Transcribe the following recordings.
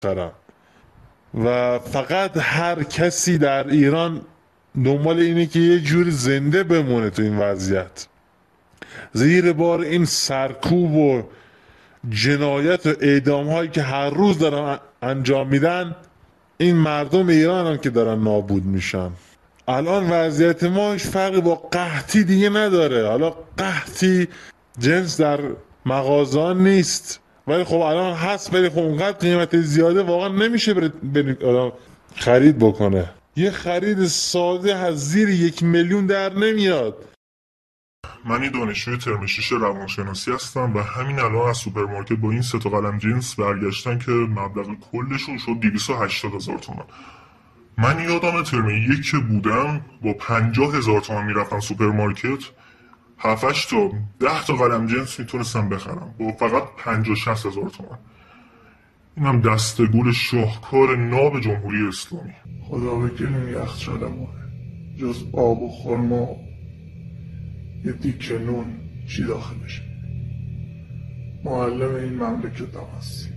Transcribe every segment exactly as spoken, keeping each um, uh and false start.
دارم و فقط هر کسی در ایران دنبال اینه که یه جور زنده بمونه تو این وضعیت، زیر بار این سرکوب و جنایت و اعدام هایی که هر روز دارن انجام میدن. این مردم ایران هم که دارن نابود میشن. الان وضعیت ما هیچ فرقی با قحطی دیگه نداره. حالا قحطی جنس در مغازه نیست ولی خب الان هست، ولی خب اونقدر قیمت زیاده واقعا نمیشه برید خرید بکنه. یه خرید ساده از زیر یک میلیون در نمیاد. من این دانشجوی ترم شش روانشناسی هستم و همین الان از سوپرمارکت با این سه تا قلم جنس برگشتن که مبلغ کلشون شد دویست و هشتاد هزار تومان. من یادم ترم یک که بودم با پنجاه هزار تومان میرفتم سوپرمارکت، هفتش تا ده تا قلم جنس میتونستم بخرم با فقط پنجاه شصت هزار تومان. اینم دستگل شاهکار ناب جمهوری اسلامی. خدا بکنیم یخچالمونه جز آب و خرما یه دیکه نون چی داخلشه. معلم این مملکت هم هستیم.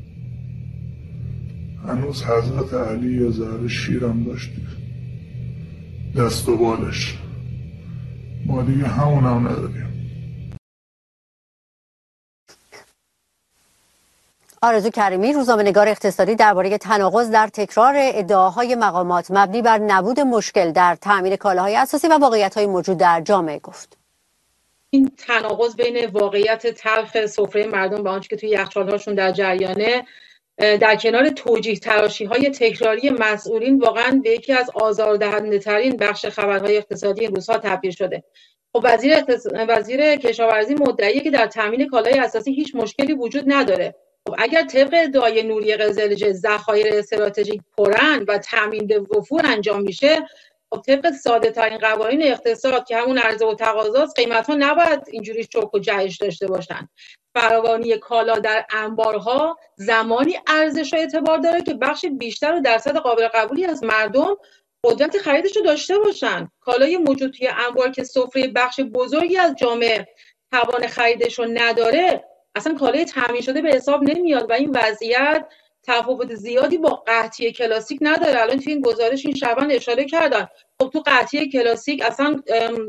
هنوز حضرت علی یه ذره شیرم داشتی دست و بالش، ما دیگه همون هم نداریم. آرزو کریمی، روزنامه‌نگار اقتصادی، درباره تناقض در تکرار ادعاهای مقامات مبنی بر نبود مشکل در تامین کالاهای اساسی و واقعیت‌های موجود در جامعه گفت. این تناقض بین واقعیت تلخ سفره مردم و آنچه که توی یخچال‌هاشون در جریانه، در کنار توجیه تراشی‌های تکراری مسئولین، واقعاً به یکی از آزاردهنده‌ترین بخش خبرهای اقتصادی این روزها تبدیل شده. خب وزیر اقتص... وزیر کشاورزی مدعیه که در تامین کالای اساسی هیچ مشکلی وجود نداره. خب اگر طبق ادعای نوری قزلجه ذخایر استراتژیک پرن و تامین به وفور انجام میشه، خب طبق ساده ترین قوانین اقتصاد که همون عرضه و تقاضاست، قیمت ها نباید اینجوری شوک و جهش داشته باشن. فراوانی کالا در انبارها زمانی ارزش و اعتبار داره که بخش بیشتر و درصد قابل قبولی از مردم قدرت خریدش رو داشته باشن. کالای موجود توی انبار که سفره بخش بزرگی از جامعه توان خریدش رو نداره، اصلا کالای تامین شده به حساب نمیاد و این وضعیت تفاوت زیادی با قحطی کلاسیک نداره. الان توی این گزارش این شبان اشاره کردن، خب تو قحطی کلاسیک اصلا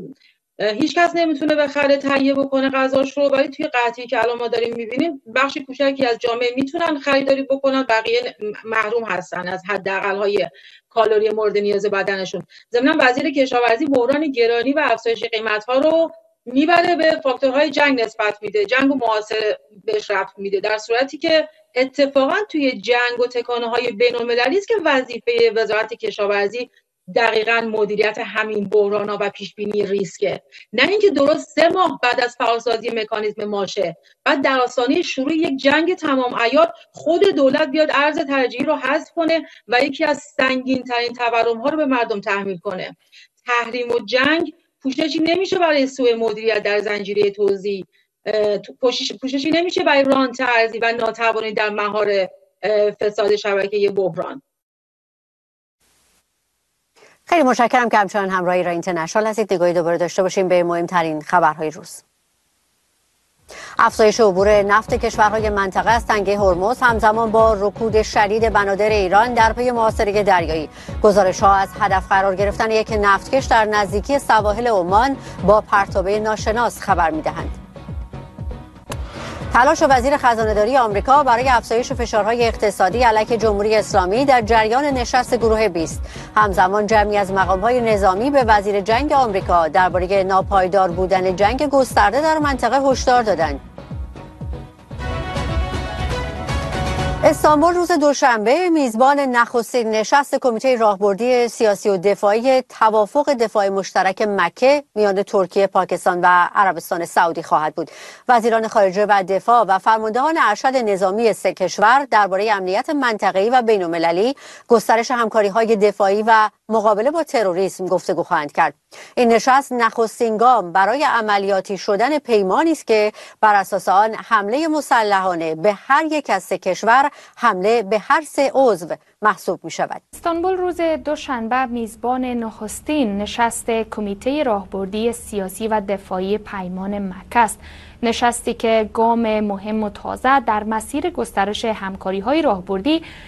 هیچ کس نمیتونه بخره تهیه بکنه غذاش رو، ولی توی قحطی که الان ما داریم میبینیم بخش کوچکی از جامعه میتونن خریداری بکنن، بقیه محروم هستن از حداقل‌های کالری مورد نیاز بدنشون. ضمن وزیر کشاورزی بحران گرانی و افزایش قیمت‌ها رو میبره به فاکتورهای جنگ نسبت میده، جنگ و محاصره بهش ربط میده، در صورتی که اتفاقا توی جنگ و تکانه‌های بین‌المللی است که وظیفه وزارت کشاورزی دقیقاً مدیریت همین بحران‌ها و پیشبینی ریسکه، نه اینکه درست سه ماه بعد از فعالسازی مکانیزم ماشه بعد در آستانه شروع یک جنگ تمام عیار خود دولت بیاد ارز ترجیحی رو حذف کنه و یکی از سنگین‌ترین تورم‌ها رو به مردم تحمیل کنه. تحریم و جنگ پوششی نمیشه برای سوء مدیریت در زنجیره توزیع، پوششی نمیشه برای رانت ارزی و ناتوانی در مهار فساد شبکه بحران. خیلی متشکرم که همچنان همراهی را اینترنشنال هستید. نگاهی دوباره داشته باشیم به مهمترین خبرهای روز. افزایش عبور نفت کشورهای منطقه از تنگه هرمز همزمان با رکود شدید بنادر ایران در پی محاصره دریایی. گزارش‌ها از هدف قرار گرفتن یک نفتکش در نزدیکی سواحل عمان با پرتابه ناشناس خبر می‌دهند. تلاش وزیر خزانه‌داری آمریکا برای افزایش فشارهای اقتصادی علیه جمهوری اسلامی در جریان نشست گروه بیست. همزمان جمعی از مقام‌های نظامی به وزیر جنگ آمریکا درباره ناپایدار بودن جنگ گسترده در منطقه هشدار دادند. استانبول روز دوشنبه میزبان نخستین نشست کمیته راهبردی سیاسی و دفاعی توافق دفاع مشترک مکه میان ترکیه، پاکستان و عربستان سعودی خواهد بود. وزیران خارجه و دفاع و فرماندهان ارشد نظامی سه کشور درباره امنیت منطقه‌ای و بین‌المللی، گسترش همکاری‌های دفاعی و مقابله با تروریسم گفتگو خواهند کرد. این نشست نخستین گام برای عملیاتی شدن پیمانی است که بر اساس آن حمله مسلحانه به هر یک از سه کشور حمله به هر سه عضو محسوب می شود. استانبول روز دوشنبه میزبان نخستین نشست کمیته راهبردی سیاسی و دفاعی پیمان مکه است. نشستی که گام مهم و تازه در مسیر گسترش همکاری‌های راهبردی